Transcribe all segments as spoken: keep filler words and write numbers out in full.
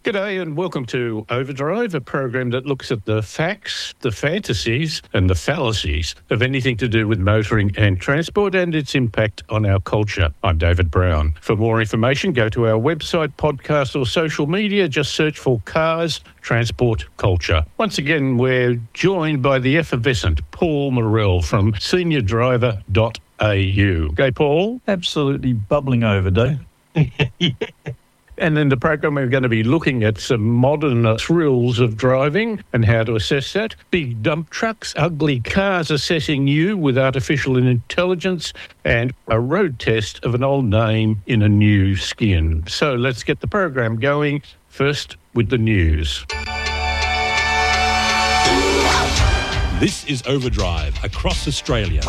G'day and welcome to Overdrive, a program that looks at the facts, the fantasies and the fallacies of anything to do with motoring and transport and its impact on our culture. I'm David Brown. For more information, go to our website, podcast or social media. Just search for Cars, Transport, Culture. Once again, we're joined by the effervescent Paul Morrell from senior driver dot a u. Okay, Paul? Absolutely bubbling over, Dave. Yeah. And in the program, we're going to be looking at some modern uh, thrills of driving and how to assess that. Big dump trucks, ugly cars assessing you with artificial intelligence, and a road test of an old name in a new skin. So let's get the program going. First with the news. This is Overdrive across Australia.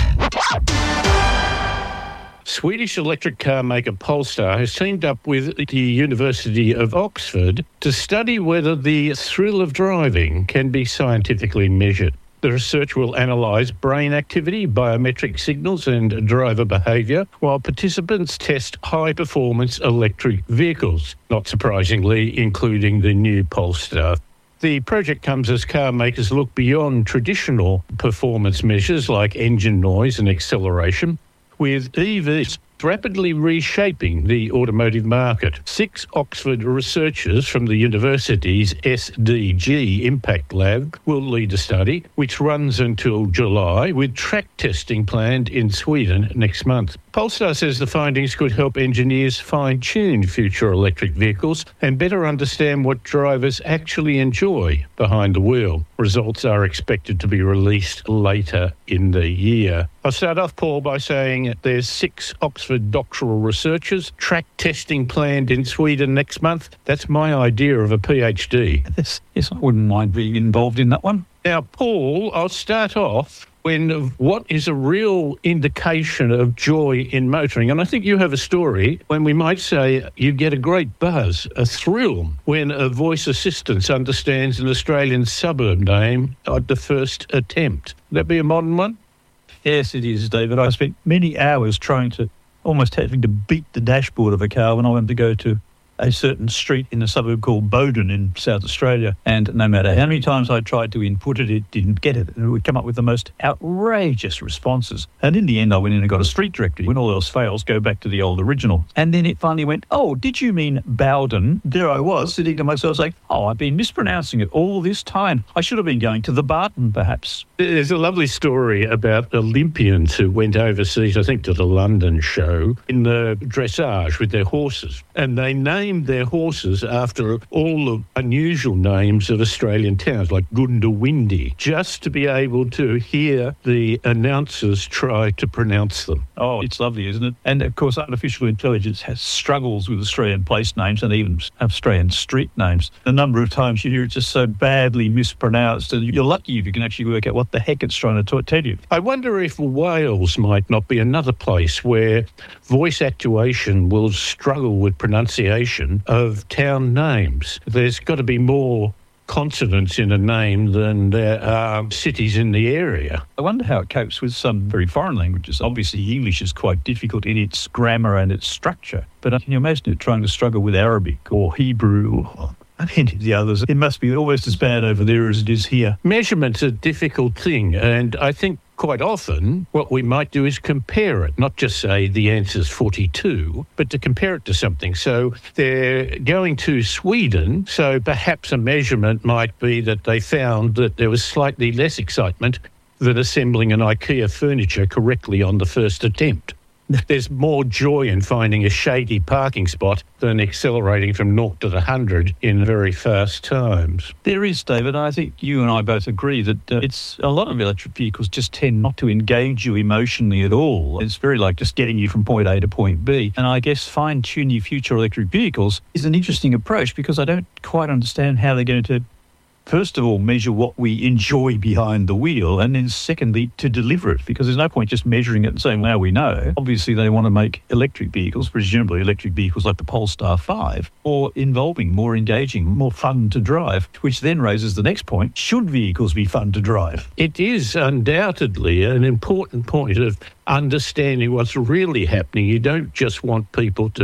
Swedish electric car maker Polestar has teamed up with the University of Oxford to study whether the thrill of driving can be scientifically measured. The research will analyse brain activity, biometric signals and driver behaviour, while participants test high-performance electric vehicles, not surprisingly including the new Polestar. The project comes as car makers look beyond traditional performance measures like engine noise and acceleration, with E Vs rapidly reshaping the automotive market. Six Oxford researchers from the university's S D G Impact Lab will lead a study, which runs until July, with track testing planned in Sweden next month. Polestar says the findings could help engineers fine-tune future electric vehicles and better understand what drivers actually enjoy behind the wheel. Results are expected to be released later in the year. I'll start off, Paul, by saying there's six Oxford doctoral researchers, track testing planned in Sweden next month. That's my idea of a PhD. Yes, yes, I wouldn't mind being involved in that one. Now, Paul, I'll start off when what is a real indication of joy in motoring. And I think you have a story when we might say you get a great buzz, a thrill, when a voice assistant understands an Australian suburb name at the first attempt. Would that be a modern one? Yes, it is, David. I spent many hours trying to, almost having to beat the dashboard of a car when I wanted to go to a certain street in a suburb called Bowden in South Australia. And no matter how many times I tried to input it, it didn't get it. And it would come up with the most outrageous responses. And in the end, I went in and got a street directory. When all else fails, go back to the old original. And then it finally went, oh, did you mean Bowden? There I was, sitting to myself saying, oh, I've been mispronouncing it all this time. I should have been going to the Barton, perhaps. There's a lovely story about Olympians who went overseas, I think to the London show, in the dressage with their horses. And they named their horses after all the unusual names of Australian towns, like Goondiwindi, just to be able to hear the announcers try to pronounce them. Oh, it's lovely, isn't it? And, of course, artificial intelligence has struggles with Australian place names and even Australian street names. The number of times you hear it just so badly mispronounced, and you're lucky if you can actually work out what the heck it's trying to t- tell you. I wonder if Wales might not be another place where voice actuation will struggle with pronunciation of town names. There's got to be more consonants in a name than there are cities in the area. I wonder how it copes with some very foreign languages. Obviously, English is quite difficult in its grammar and its structure, but I can imagine it trying to struggle with Arabic or Hebrew or any of the others. It must be almost as bad over there as it is here. Measurement's a difficult thing, and I think quite often what we might do is compare it, not just say the answer's forty-two, but to compare it to something. So they're going to Sweden, so perhaps a measurement might be that they found that there was slightly less excitement than assembling an IKEA furniture correctly on the first attempt. There's more joy in finding a shady parking spot than accelerating from naught to the hundred in very fast times. There is, David. I think you and I both agree that uh, it's a lot of electric vehicles just tend not to engage you emotionally at all. It's very like just getting you from point A to point B. And I guess fine-tuning future electric vehicles is an interesting approach because I don't quite understand how they're going to, first of all, measure what we enjoy behind the wheel, and then secondly, to deliver it, because there's no point just measuring it and saying, now we know. Obviously, they want to make electric vehicles, presumably electric vehicles like the Polestar five, more involving, more engaging, more fun to drive, which then raises the next point, should vehicles be fun to drive? It is undoubtedly an important point of understanding what's really happening. You don't just want people to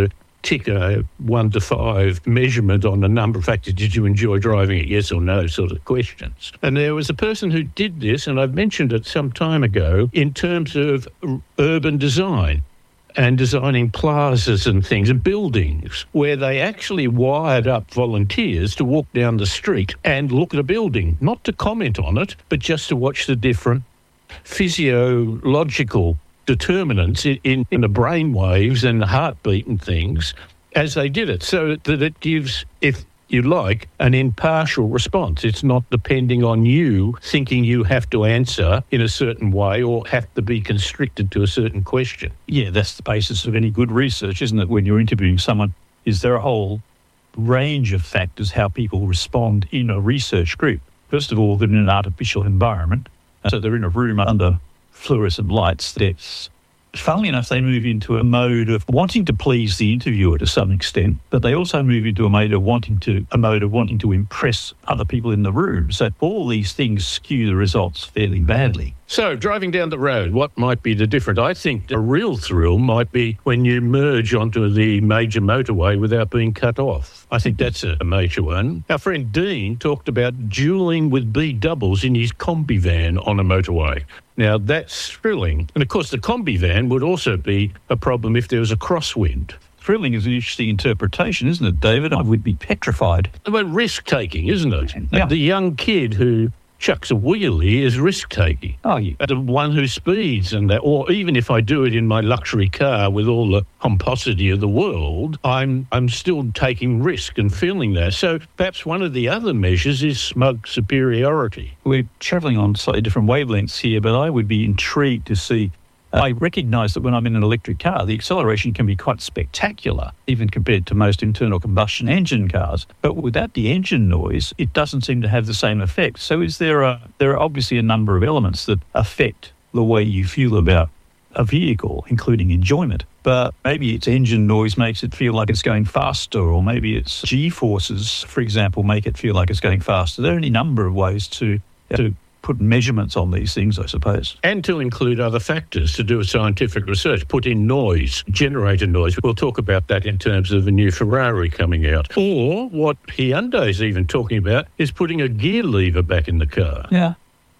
tick a one to five measurement on a number of factors. Did you enjoy driving it? Yes or no sort of questions. And there was a person who did this, and I've mentioned it some time ago, in terms of urban design and designing plazas and things and buildings, where they actually wired up volunteers to walk down the street and look at a building, not to comment on it, but just to watch the different physiological determinants in, in, in the brain waves and the heartbeat and things as they did it, so that it gives, if you like, an impartial response. It's not depending on you thinking you have to answer in a certain way or have to be constricted to a certain question. Yeah, that's the basis of any good research, isn't it? When you're interviewing someone, is there a whole range of factors how people respond in a research group? First of all, they're in an artificial environment, so they're in a room under fluorescent lights. That's, funnily enough, they move into a mode of wanting to please the interviewer to some extent, but they also move into a mode of wanting to a mode of wanting to impress other people in the room. So all these things skew the results fairly badly. So, driving down the road, what might be the difference? I think the real thrill might be when you merge onto the major motorway without being cut off. I think that's a major one. Our friend Dean talked about duelling with B doubles in his combi van on a motorway. Now, that's thrilling. And, of course, the combi van would also be a problem if there was a crosswind. Thrilling is an interesting interpretation, isn't it, David? I would be petrified. Well, risk-taking, isn't it? Yeah. The young kid who chucks a wheelie is risk-taking. Oh, yeah. The one who speeds and that, or even if I do it in my luxury car with all the pomposity of the world, I'm I'm still taking risk and feeling that. So perhaps one of the other measures is smug superiority. We're travelling on slightly different wavelengths here, but I would be intrigued to see. I recognise that when I'm in an electric car, the acceleration can be quite spectacular, even compared to most internal combustion engine cars. But without the engine noise, it doesn't seem to have the same effect. So is there a, there are obviously a number of elements that affect the way you feel about a vehicle, including enjoyment. But maybe its engine noise makes it feel like it's going faster, or maybe its G-forces, for example, make it feel like it's going faster. There are any number of ways to to put measurements on these things, I suppose. And to include other factors, to do a scientific research, put in noise, generator noise. We'll talk about that in terms of a new Ferrari coming out. Or what Hyundai's even talking about is putting a gear lever back in the car. Yeah.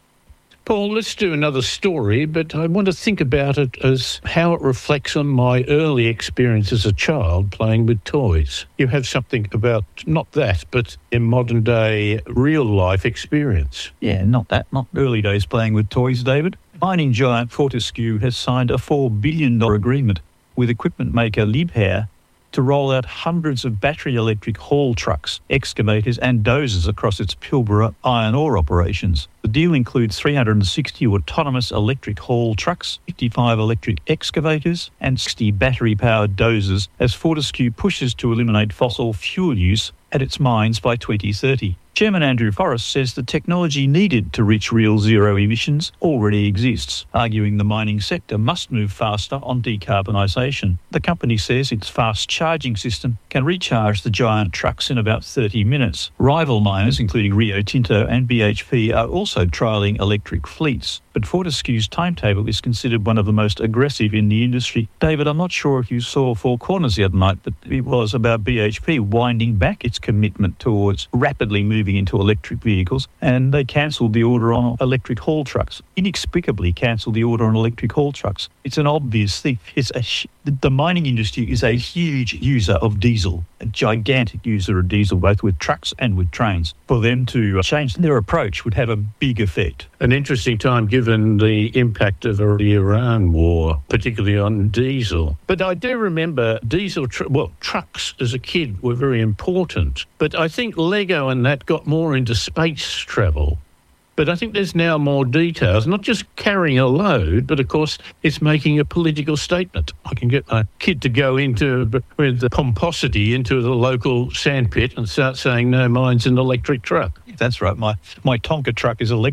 Paul, let's do another story, but I want to think about it as how it reflects on my early experience as a child playing with toys. You have something about, not that, but in modern day real life experience. Yeah, not that, not early days playing with toys, David. Mining giant Fortescue has signed a four billion dollars agreement with equipment maker Liebherr to roll out hundreds of battery electric haul trucks, excavators and dozers across its Pilbara iron ore operations. The deal includes three hundred sixty autonomous electric haul trucks, fifty-five electric excavators and sixty battery-powered dozers as Fortescue pushes to eliminate fossil fuel use at its mines by twenty thirty. Chairman Andrew Forrest says the technology needed to reach real zero emissions already exists, arguing the mining sector must move faster on decarbonisation. The company says its fast charging system can recharge the giant trucks in about thirty minutes. Rival miners, including Rio Tinto and B H P, are also trialling electric fleets, but Fortescue's timetable is considered one of the most aggressive in the industry. David, I'm not sure if you saw Four Corners the other night, but it was about B H P winding back its commitment towards rapidly moving into electric vehicles, and they cancelled the order on electric haul trucks. Inexplicably cancelled the order on electric haul trucks. It's an obvious thing. It's a sh- the mining industry is a huge user of diesel, a gigantic user of diesel, both with trucks and with trains. For them to change their approach would have a big effect. An interesting time given the impact of the Iran war, particularly on diesel. But I do remember diesel, tr- well, trucks as a kid were very important. But I think Lego and that got more into space travel. But I think there's now more details, not just carrying a load, but of course it's making a political statement. I can get my kid to go into, with the pomposity, into the local sandpit and start saying, no, mine's an electric truck. That's right. My my Tonka truck is electric.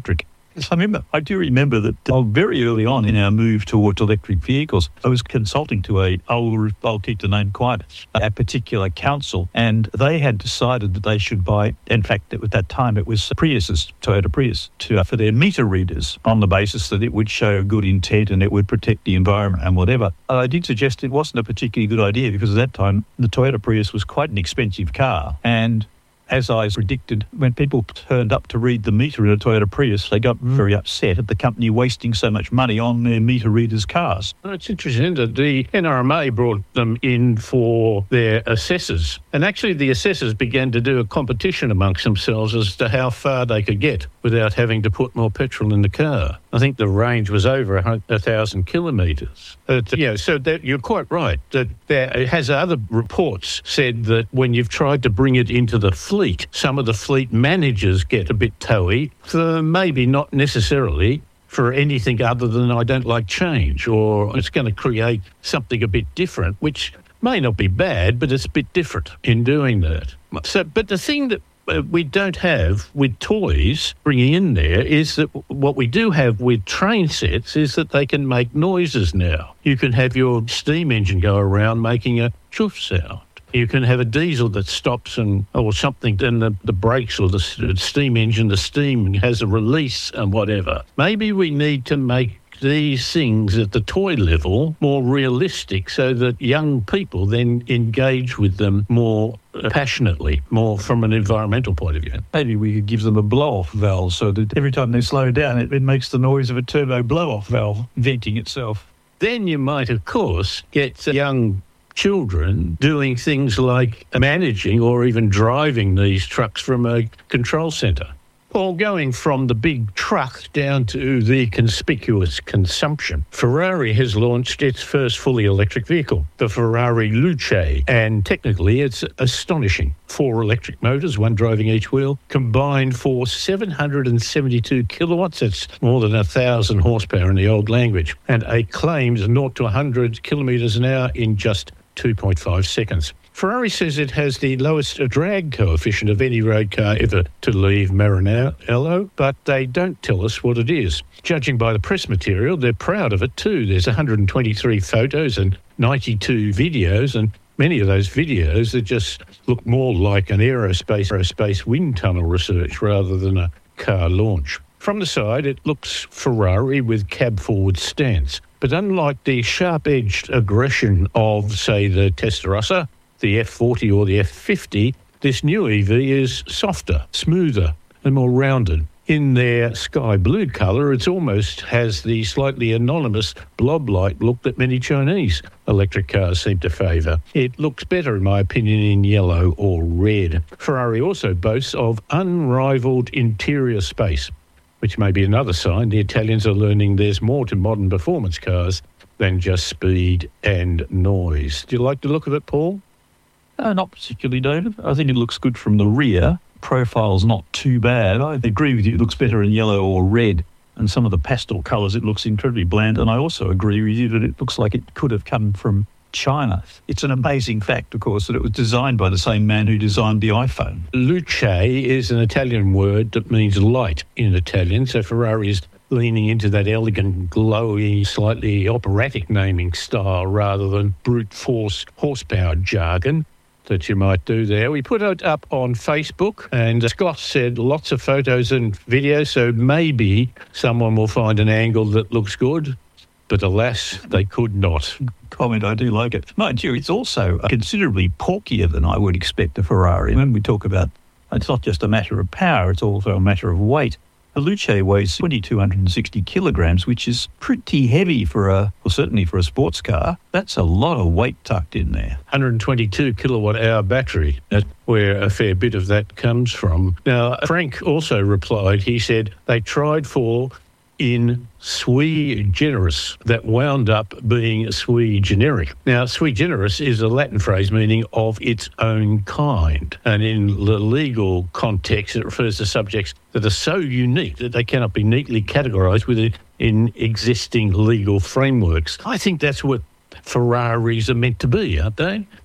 I remember, I do remember that oh, very early on in our move towards electric vehicles, I was consulting to a, I'll, I'll keep the name quiet, a particular council, and they had decided that they should buy, in fact, at that time it was Priuses, Toyota Prius, to, for their meter readers on the basis that it would show good intent and it would protect the environment and whatever. I did suggest it wasn't a particularly good idea because at that time the Toyota Prius was quite an expensive car, and as I predicted, when people turned up to read the meter in a Toyota Prius, they got very upset at the company wasting so much money on their meter readers' cars. Well, it's interesting that the N R M A brought them in for their assessors. And actually the assessors began to do a competition amongst themselves as to how far they could get without having to put more petrol in the car. I think the range was over a, a thousand kilometres. Uh, you know, so that you're quite right. That there it has other reports said that when you've tried to bring it into the fleet, some of the fleet managers get a bit toey, for maybe not necessarily for anything other than I don't like change, or it's going to create something a bit different, which may not be bad, but it's a bit different in doing that. So, but the thing that we don't have with toys bringing in there is that what we do have with train sets is that they can make noises now. You can have your steam engine go around making a chuff sound. You can have a diesel that stops and or something, then the, the brakes or the steam engine, the steam has a release and whatever. Maybe we need to make these things at the toy level more realistic so that young people then engage with them more passionately, more from an environmental point of view. Maybe we could give them a blow-off valve so that every time they slow down, it, it makes the noise of a turbo blow-off valve venting itself. Then you might, of course, get young children doing things like managing or even driving these trucks from a control centre. Or going from the big truck down to the conspicuous consumption. Ferrari has launched its first fully electric vehicle, the Ferrari Luce, and technically it's astonishing. Four electric motors, one driving each wheel, combined for seven hundred seventy-two kilowatts. That's more than one thousand horsepower in the old language, and a claimed zero to one hundred kilometres an hour in just two point five seconds. Ferrari says it has the lowest drag coefficient of any road car ever to leave Maranello, but they don't tell us what it is. Judging by the press material, they're proud of it too. There's one hundred twenty-three photos and ninety-two videos, and many of those videos that just look more like an aerospace, aerospace wind tunnel research rather than a car launch. From the side, it looks Ferrari with cab-forward stance. But unlike the sharp-edged aggression of, say, the Testarossa, the F forty or the F fifty, this new E V is softer, smoother and more rounded. In their sky blue colour, it almost has the slightly anonymous blob-like look that many Chinese electric cars seem to favour. It looks better, in my opinion, in yellow or red. Ferrari also boasts of unrivalled interior space, which may be another sign the Italians are learning there's more to modern performance cars than just speed and noise. Do you like the look of it, Paul? Uh, not particularly, David. I think it looks good from the rear. Profile's not too bad. I agree with you. It looks better in yellow or red. And some of the pastel colours, it looks incredibly bland. And I also agree with you that it looks like it could have come from China. It's an amazing fact, of course, that it was designed by the same man who designed the iPhone. Luce is an Italian word that means light in Italian. So Ferrari is leaning into that elegant, glowy, slightly operatic naming style rather than brute force horsepower jargon that you might do there. We put it up on Facebook, and Scott said lots of photos and videos, so maybe someone will find an angle that looks good, but alas, they could not. Comment, I do like it. Mind you, it's also considerably porkier than I would expect a Ferrari. When we talk about, it's not just a matter of power, it's also a matter of weight. A Luce weighs two thousand two hundred sixty kilograms, which is pretty heavy for a, well, certainly for a sports car. That's a lot of weight tucked in there. one hundred twenty-two kilowatt hour battery. That's where a fair bit of that comes from. Now, Frank also replied, he said, they tried for in sui generis that wound up being sui generic. Now, sui generis is a Latin phrase meaning of its own kind. And in the legal context, it refers to subjects that are so unique that they cannot be neatly categorised within in existing legal frameworks. I think that's what Ferraris are meant to be, aren't they?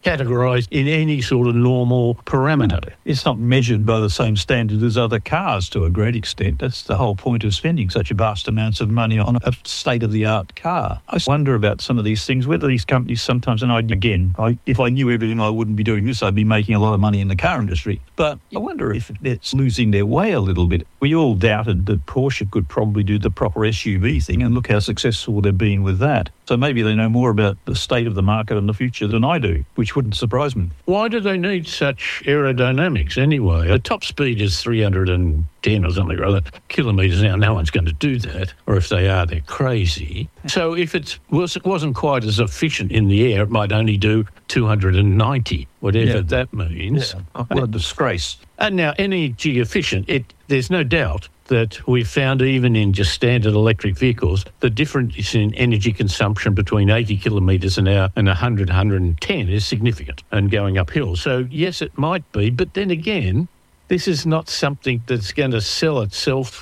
categorised in any sort of normal parameter. It's not measured by the same standard as other cars to a great extent. That's the whole point of spending such a vast amounts of money on a state-of-the-art car. I wonder about some of these things, whether these companies sometimes, and I, again, I, if I knew everything, I wouldn't be doing this. I'd be making a lot of money in the car industry. But I wonder if it's losing their way a little bit. We all doubted that Porsche could probably do the proper S U V thing, and look how successful they've been with that. So maybe they know more about the state of the market and the future than I do, which wouldn't surprise me. Why do they need such aerodynamics anyway? The top speed is three hundred ten or something or other kilometres an hour. No one's going to do that, or if they are, they're crazy. So if it was, it wasn't quite as efficient in the air, it might only do two hundred ninety, whatever yeah. that means. Yeah. What a disgrace. And now, energy efficient, it, there's no doubt that we've found even in just standard electric vehicles, the difference in energy consumption between eighty kilometres an hour and one hundred, one hundred ten is significant and going uphill. So, yes, it might be, but then again, this is not something that's going to sell itself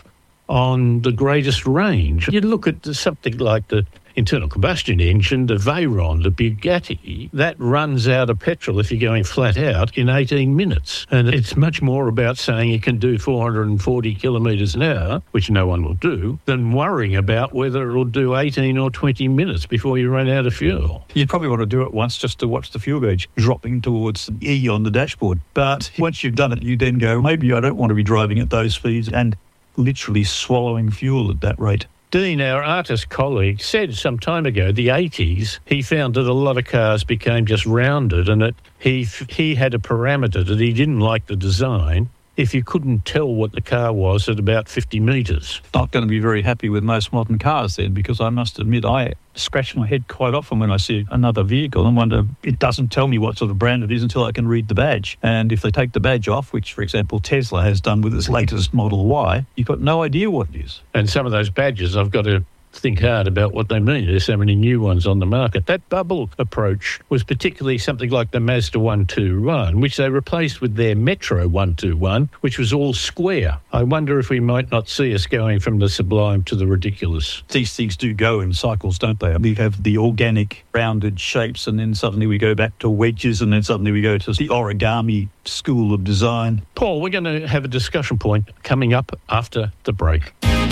on the greatest range. You look at something like the internal combustion engine, the Veyron, the Bugatti, that runs out of petrol if you're going flat out in eighteen minutes. And it's much more about saying it can do four hundred forty kilometres an hour, which no one will do, than worrying about whether it'll do eighteen or twenty minutes before you run out of fuel. You'd probably want to do it once just to watch the fuel gauge dropping towards E on the dashboard. But once you've done it, you then go, maybe I don't want to be driving at those speeds and literally swallowing fuel at that rate. Dean, our artist colleague, said some time ago, the eighties, he found that a lot of cars became just rounded and that he he had a parameter that he didn't like the design if you couldn't tell what the car was at about fifty metres. Not going to be very happy with most modern cars then, because I must admit I scratch my head quite often when I see another vehicle and wonder, it doesn't tell me what sort of brand it is until I can read the badge. And if they take the badge off, which, for example, Tesla has done with its latest Model Y, you've got no idea what it is. And some of those badges, I've got to think hard about what they mean. There's so many new ones on the market. That bubble approach was particularly something like the Mazda one twenty-one, which they replaced with their Metro one twenty-one, which was all square. I wonder if we might not see us going from the sublime to the ridiculous. These things do go in cycles, don't they? We have the organic rounded shapes, and then suddenly we go back to wedges, and then suddenly we go to the origami school of design. Paul, we're going to have a discussion point coming up after the break.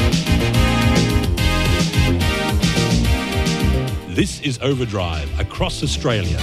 This is Overdrive across Australia.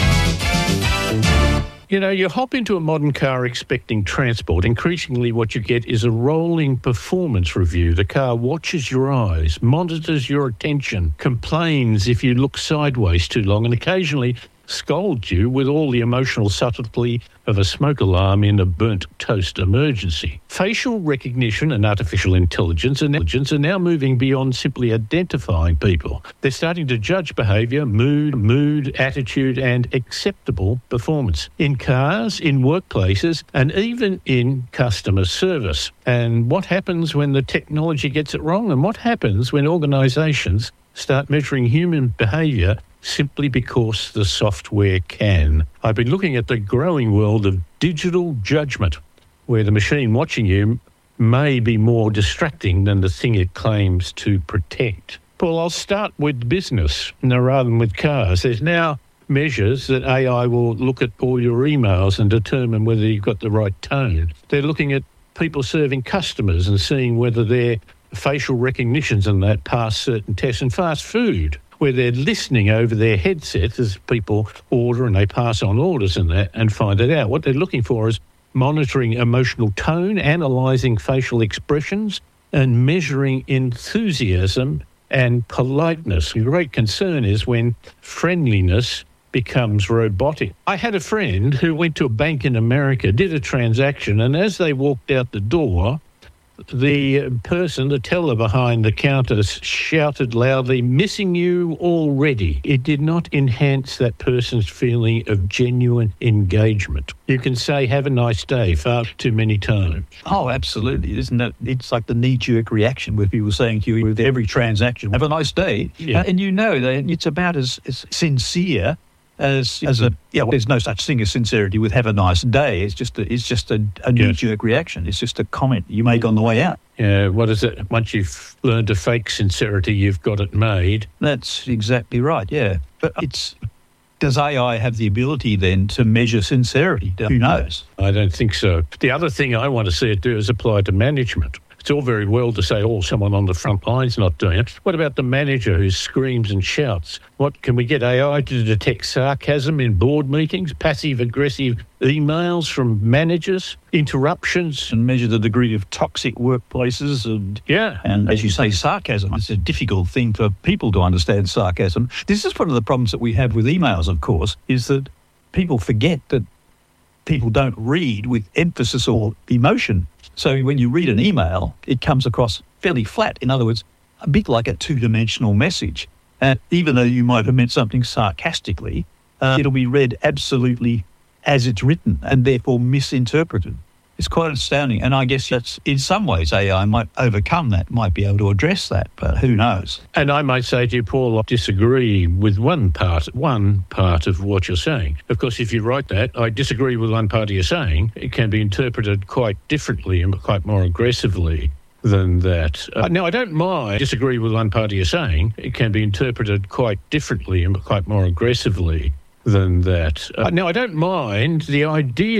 You know, you hop into a modern car expecting transport. Increasingly what you get is a rolling performance review. The car watches your eyes, monitors your attention, complains if you look sideways too long, and occasionally scolds you with all the emotional subtlety of a smoke alarm in a burnt toast emergency. Facial recognition and artificial intelligence are now moving beyond simply identifying people. They're starting to judge behaviour, mood, mood, attitude and acceptable performance in cars, in workplaces and even in customer service. And what happens when the technology gets it wrong? And what happens when organisations start measuring human behaviour simply because the software can? I've been looking at the growing world of digital judgment, where the machine watching you may be more distracting than the thing it claims to protect. Paul, I'll start with business no, rather than with cars. There's now measures that A I will look at all your emails and determine whether you've got the right tone. They're looking at people serving customers and seeing whether their facial recognitions and that pass certain tests. And fast food, where they're listening over their headsets as people order and they pass on orders and that and find it out. What they're looking for is monitoring emotional tone, analysing facial expressions and measuring enthusiasm and politeness. The great concern is when friendliness becomes robotic. I had a friend who went to a bank in America, did a transaction, and as they walked out the door, the person, the teller behind the counter, shouted loudly, "Missing you already." It did not enhance that person's feeling of genuine engagement. You can say, "Have a nice day," far too many times. Oh, absolutely. Isn't that, it's like the knee-jerk reaction with people saying to you with every transaction, "Have a nice day." Yeah. Uh, and you know that it's about as, as sincere as as a yeah. Well, there's no such thing as sincerity with "have a nice day." It's just a, it's just a, a knee-jerk reaction. It's just a comment you make on the way out. Yeah, what is it? Once you've learned to fake sincerity, you've got it made. That's exactly right. Yeah, but it's Does A I have the ability then to measure sincerity? Who knows? I don't think so. The other thing I want to see it do is apply to management. It's all very well to say, oh, someone on the front line's not doing it. What about the manager who screams and shouts? What, can we get A I to detect sarcasm in board meetings, passive-aggressive emails from managers, interruptions? And measure the degree of toxic workplaces. And, yeah. And as you say, sarcasm. It's a difficult thing for people to understand sarcasm. This is one of the problems that we have with emails, of course, is that people forget that people don't read with emphasis or emotion. So when you read an email, it comes across fairly flat. In other words, a bit like a two-dimensional message. And even though you might have meant something sarcastically, uh, it'll be read absolutely as it's written and therefore misinterpreted. It's quite astounding. And I guess that's, in some ways, A I might overcome that, might be able to address that, but who knows? And I might say to you, Paul, I disagree with one part, one part of what you're saying. Of course, if you write that, I disagree with one part of your saying. It can be interpreted quite differently and quite more aggressively than that. Uh, now, I don't mind disagree with one part of your saying. It can be interpreted quite differently and quite more aggressively than that. Uh, now, I don't mind the idea